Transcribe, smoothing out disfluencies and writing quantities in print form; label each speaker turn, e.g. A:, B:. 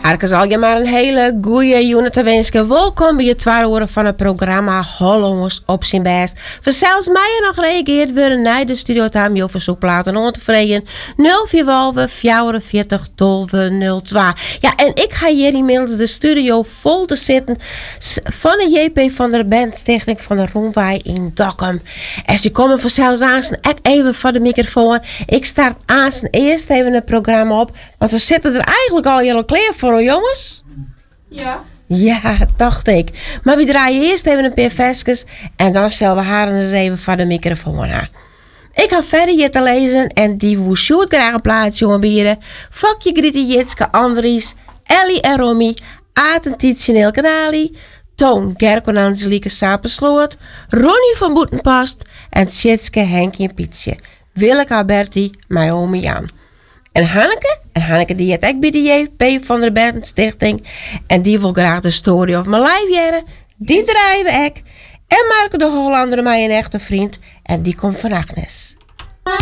A: Harkens al je maar een hele goeie jongen te wensen. Welkom bij je 12 uur van het programma Hollanders op zijn best. Vanzelfs mij nog reageert worden naar de studio taam je verzoekplaten ontevreden 044 44 12 02. Ja, en ik ga hier inmiddels de studio vol te zitten van de JP van der Bent Stichting van de Roemwaai in Dokkum. En ze komen vanzelfs aan ik even van de microfoon. Ik start aan eerst even het programma op, want we zitten er eigenlijk al heel klaar voor, jongens.
B: Ja.
A: Ja, dacht ik. Maar we draaien eerst even een paar versjes en dan zullen we haar eens even van de microfoon aan. Ik ga verder hier te lezen en die woe shoot graag een plaats, jongen bieren. Fokje, Grietje, Jitske, Andries, Ellie en Romy, Aad en Tietje en Elke Nali, Toon, Gerko en Angelique Sapensloot, Ronnie van Boetenpast en Tjitske, Henkie en Pietje. Willeke, Alberti, Naomi, Jan. En Hanneke die het ook bij de JP van der Bent Stichting. En die wil graag de story of my life jaren. Die draaien we ook. En Marco de Hollander, mij een echte vriend. En die komt van Agnes.